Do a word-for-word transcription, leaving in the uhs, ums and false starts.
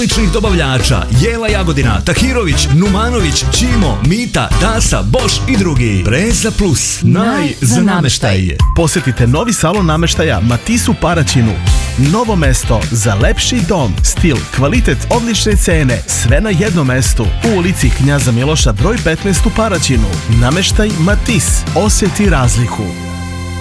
odličnih dobavljača: Jela Jagodina, Tahirović, Numanović, Ćimo, Mita, Dasa, Boš i drugi. Breza Plus, naj za nameštaj. Posjetite novi salon nameštaja Matis u Paraćinu. Novo mesto za lepši dom, stil, kvalitet, odlične cene, sve na jednom mestu. U ulici Knjaza Miloša broj petnaest u Paraćinu. Nameštaj Matis. Osjeti razliku.